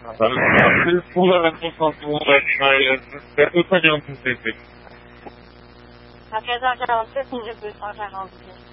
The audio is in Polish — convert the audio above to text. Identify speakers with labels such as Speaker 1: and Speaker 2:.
Speaker 1: 大概大家这是不是发展好些？